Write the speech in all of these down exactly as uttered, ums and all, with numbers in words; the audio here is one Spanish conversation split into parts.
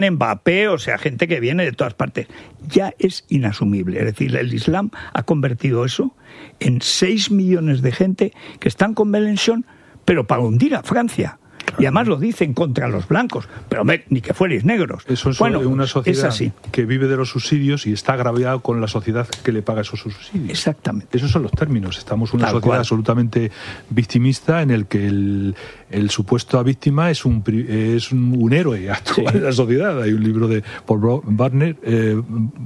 Mbappé, o sea, gente que viene de todas partes. Ya es inasumible. Es decir, el Islam ha convertido eso en seis millones de gente que están con Mélenchon, pero para hundir a Francia. Y además lo dicen contra los blancos, pero hombre, ni que fuerais negros. Eso es bueno, una sociedad es así. Que vive de los subsidios y está agraviada con la sociedad que le paga esos subsidios. Exactamente. Esos son los términos. Estamos en una Tal sociedad cual. absolutamente victimista en el que el, el supuesto víctima es un, es un, un héroe actual sí. en la sociedad. Hay un libro de Paul Barner, eh,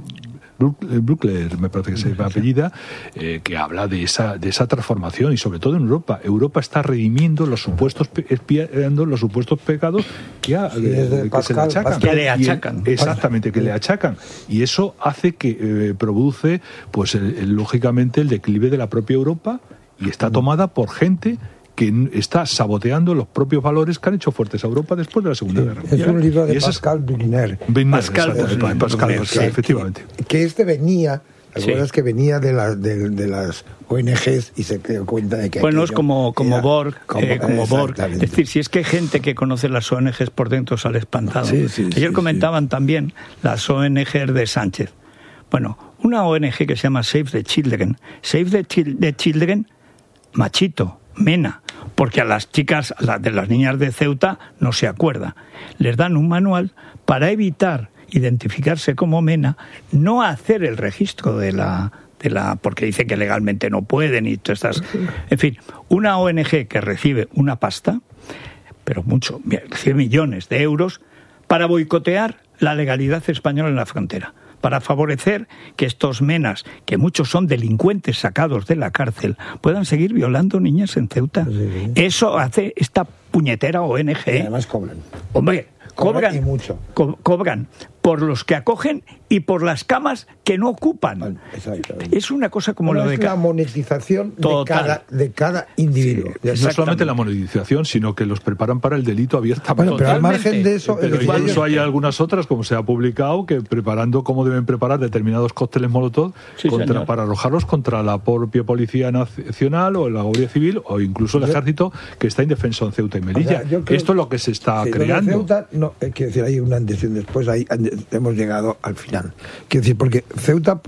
Bruckler, me parece que se apellida, eh, que habla de esa de esa transformación y sobre todo en Europa. Europa está redimiendo los supuestos expiando los supuestos pecados que, a, sí, eh, que Pascal, se le achacan. Que le achacan. Y, exactamente, que le achacan. Y eso hace que eh, produce, pues el, el, lógicamente, el declive de la propia Europa y está tomada por gente que está saboteando los propios valores que han hecho fuertes a Europa después de la Segunda sí, Guerra es Mundial. un libro de Pascal Brunner. Pascal, Pascal, Pascal, Pascal, efectivamente. Que, que este venía, ¿te acuerdas sí. que venía de, la, de, de las O N Ges y se dio cuenta de que... Bueno, es como, como Borg, como, eh, como Borg. Es decir, si es que hay gente que conoce las O N Ges por dentro sale espantado. Sí, sí, Ayer sí, comentaban sí. también las O N Ges de Sánchez. Bueno, una O N G que se llama Save the Children. Save the, Chil- the Children, machito, mena. Porque a las chicas, a las de las niñas de Ceuta, no se acuerda. Les dan un manual para evitar identificarse como mena, no hacer el registro de la, de la, porque dice que legalmente no pueden y todas estas. En fin, una O N G que recibe una pasta, pero mucho, recibe millones de euros, para boicotear la legalidad española en la frontera, para favorecer que estos menas, que muchos son delincuentes sacados de la cárcel, puedan seguir violando niñas en Ceuta. Sí, sí. Eso hace esta puñetera O N G. Y además cobran. Hombre, cobran, cobran y mucho. Co- cobran por los que acogen y por las camas que no ocupan. Es una cosa como bueno, lo es de... la monetización de cada, de cada individuo. Sí, no solamente la monetización, sino que los preparan para el delito abiertamente. Bueno, pero al margen de eso... Pero incluso hay algunas otras, como se ha publicado, que preparando cómo deben preparar determinados cócteles Molotov sí, contra, para arrojarlos contra la propia Policía Nacional o la Guardia Civil o incluso el Ejército, que está indefenso en Ceuta y Melilla. O sea, Esto es lo que se está sí, creando. Ceuta, no, eh, quiero decir, hay un antes y un después, ahí hemos llegado al final. Quiero decir, porque Ceuta,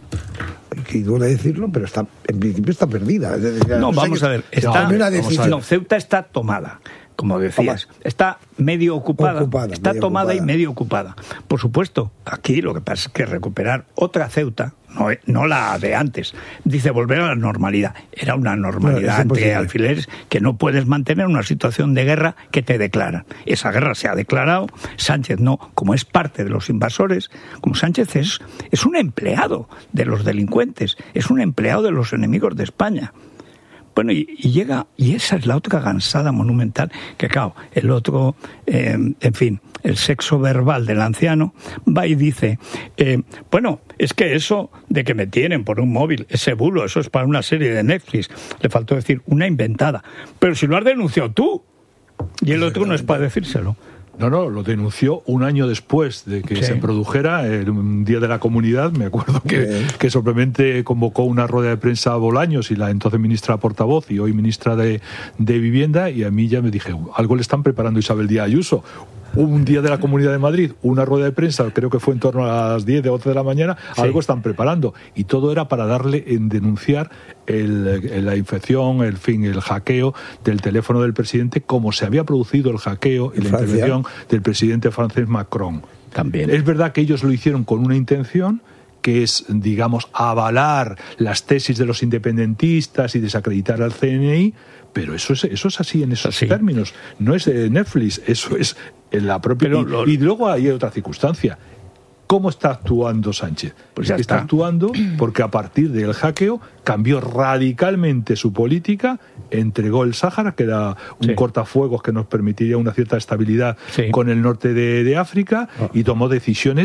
que duele decirlo, pero está en principio está perdida. No, no vamos a ver. Está, no, una decisión. No, Ceuta está tomada, como decías. Está medio ocupada, ocupada está medio tomada ocupada. y medio ocupada. Por supuesto, aquí lo que pasa es que recuperar otra Ceuta, no, no la de antes, dice volver a la normalidad. Era una normalidad no, entre alfileres que no puedes mantener una situación de guerra que te declaran. Esa guerra se ha declarado, Sánchez no, como es parte de los invasores, como Sánchez es, es un empleado de los delincuentes, es un empleado de los enemigos de España. Bueno, y, y llega, y esa es la otra gansada monumental, que claro, el otro, eh, en fin, el sexo verbal del anciano, va y dice, eh, bueno, es que eso de que me tienen por un móvil, ese bulo, eso es para una serie de Netflix, le faltó decir, una inventada, pero si lo has denunciado tú, y el otro no es para decírselo. No, no, lo denunció un año después de que sí. se produjera el un Día de la Comunidad. Me acuerdo que, que sorprendente convocó una rueda de prensa a Bolaños y la entonces ministra portavoz y hoy ministra de, de Vivienda, y a mí ya me dije, algo le están preparando a Isabel Díaz Ayuso. Un Día de la Comunidad de Madrid, una rueda de prensa, creo que fue en torno a las diez, once de la mañana, sí. algo están preparando. Y todo era para darle en denunciar el, el, la infección, el fin, el hackeo del teléfono del presidente, como se había producido el hackeo y la Francia. intervención del presidente francés Macron. También. Es verdad que ellos lo hicieron con una intención, que es, digamos, avalar las tesis de los independentistas y desacreditar al C N I, pero eso es, eso es así en esos así. términos. No es eh, Netflix, eso es en la propia... Pero, y, lo... y luego hay otra circunstancia. ¿Cómo está actuando Sánchez? Pues ya está. está actuando porque a partir del hackeo cambió radicalmente su política, entregó el Sáhara, que era un sí. cortafuegos que nos permitiría una cierta estabilidad sí. con el norte de, de África, oh. y tomó decisiones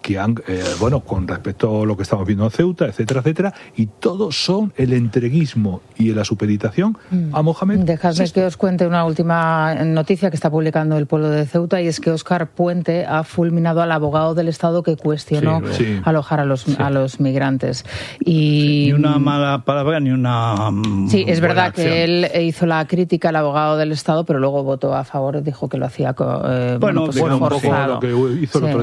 que han, eh, bueno, con respecto a lo que estamos viendo en Ceuta, etcétera, etcétera, y todos son el entreguismo y la supeditación a Mohamed. Dejadme que os cuente una última noticia que está publicando El Pueblo de Ceuta, y es que Óscar Puente ha fulminado al abogado del Estado que cuestionó sí, sí. alojar a los, sí. a los migrantes. Y ni una mala palabra ni una Sí, es verdad acción. que él hizo la crítica al abogado del Estado, pero luego votó a favor, dijo que lo hacía eh, bueno, bueno, pues, bueno, forzado. Un poco lo que hizo el otro